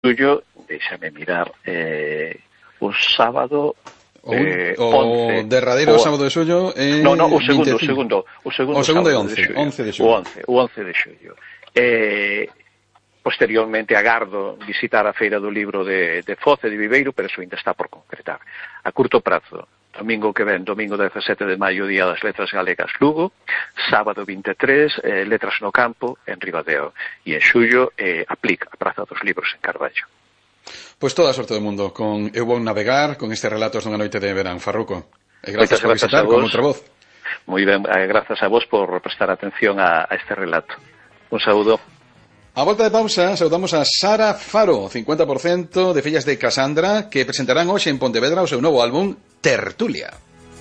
xullo, déxame mirar, o sábado... O derradeiro sábado de xullo o segundo é 11 de xullo. O 11 de xullo. Posteriormente agardo visitar a Feira do Libro de Foz e de Viveiro, pero eso ainda está por concretar. A curto prazo, domingo que ven, domingo 17 de maio, Día das Letras Galegas, Lugo, sábado 23, Letras no Campo, en Ribadeo, e en xullo, Aplica, a Praza dos Libros en Carballo. Pois toda a sorte do mundo con Eu vou navegar, con estes relatos dunha noite de verán, Farruco. E grazas por visitar con outra voz. Moi ben, grazas a vos por prestar atención a este relato. Un saúdo. A volta de pausa, saudamos a Sara Faro, 50% de fillas de Casandra, que presentarán hoxe en Pontevedra o seu novo álbum, Tertulia.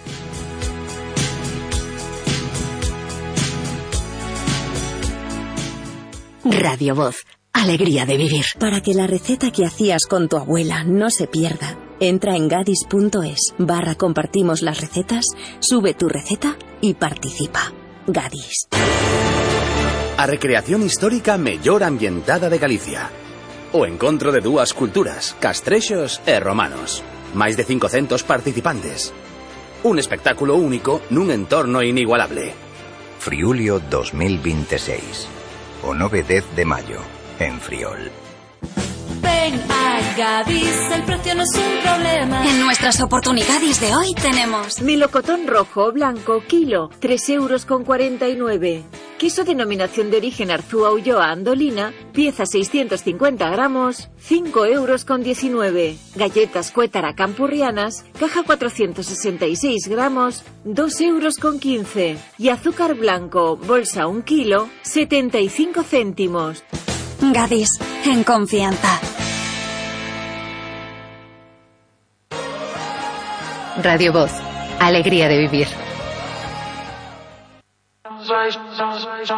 Radio Voz. Alegría de vivir. Para que la receta que hacías con tu abuela no se pierda, entra en gadis.es/compartimos las recetas, sube tu receta y participa. Gadis. A recreación histórica mellor ambientada de Galicia. O encontro de dúas culturas, castrexos e romanos. Máis de 500 participantes. Un espectáculo único nun entorno inigualable. Friulio 2026. O 9-10 de mayo. En Friol. Ven a Gadis, el precio no es un problema. En nuestras oportunidades de hoy tenemos melocotón rojo o blanco, kilo, 3,49 €. Queso denominación de origen Arzúa, Ulloa, Andolina, pieza 650 gramos, 5,19 €. Galletas Cuétara Campurrianas, caja 466 gramos, 2,15 €. Y azúcar blanco, bolsa 1 kilo, 75 céntimos. Gadis, en confianza. Radio Voz, alegría de vivir.